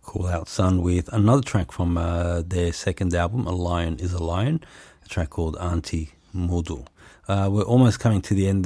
Cool Out Sun with another track from their second album, A Lion is a Lion, a track called Auntie Modu. We're almost coming to the end